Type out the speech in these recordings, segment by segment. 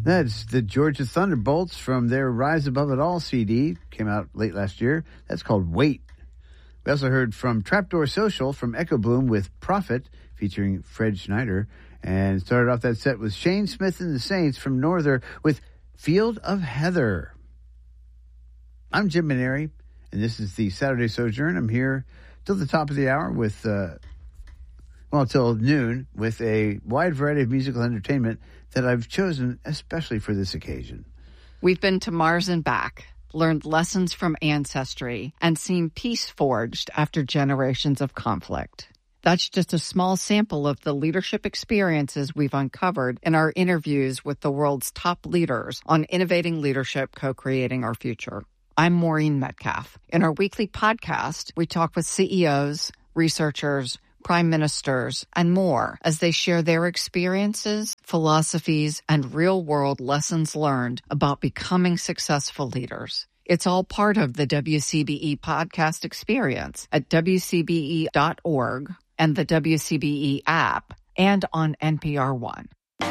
That's the Georgia Thunderbolts from their Rise Above It All CD. Came out late last year. That's called Wait. We also heard from Trapdoor Social from Echo Bloom with Prophet, featuring Fred Schneider. And started off that set with Shane Smith and the Saints from Norther with Field of Heather. I'm Jim Maneri, and this is the Saturday Sojourn. I'm here till the top of the hour with, till noon, with a wide variety of musical entertainment that I've chosen especially for this occasion. We've been to Mars and back, learned lessons from ancestry, and seen peace forged after generations of conflict. That's just a small sample of the leadership experiences we've uncovered in our interviews with the world's top leaders on innovating leadership, co-creating our future. I'm Maureen Metcalf. In our weekly podcast, we talk with CEOs, researchers, prime ministers, and more as they share their experiences, philosophies, and real-world lessons learned about becoming successful leaders. It's all part of the WCBE podcast experience at WCBE.org and the WCBE app and on NPR One.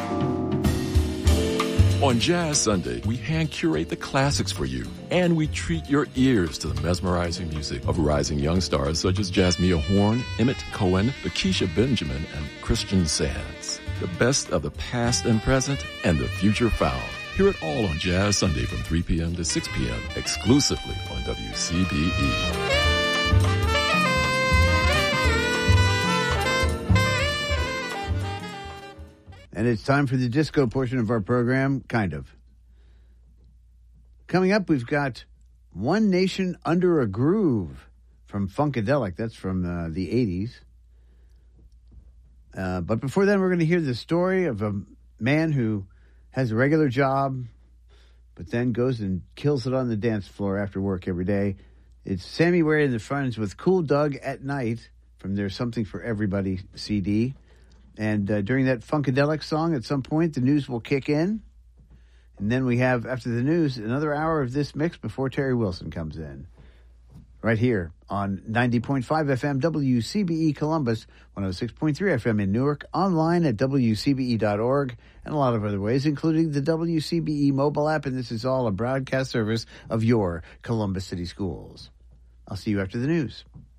On Jazz Sunday, we hand-curate the classics for you, and we treat your ears to the mesmerizing music of rising young stars such as Jasmine Horn, Emmett Cohen, Lakeisha Benjamin, and Christian Sands. The best of the past and present, and the future found. Hear it all on Jazz Sunday from 3 p.m. to 6 p.m., exclusively on WCBE. And it's time for the disco portion of our program, kind of. Coming up, we've got One Nation Under a Groove from Funkadelic. That's from the 80s. But before then, we're going to hear the story of a man who has a regular job, but then goes and kills it on the dance floor after work every day. It's Sammy Ware and the Friends with Cool Doug at Night from their Something for Everybody CD. And during that Funkadelic song, at some point, the news will kick in. And then we have, after the news, another hour of this mix before Terry Wilson comes in. Right here on 90.5 FM WCBE Columbus, 106.3 FM in Newark, online at WCBE.org, and a lot of other ways, including the WCBE mobile app. And this is all a broadcast service of your Columbus City Schools. I'll see you after the news.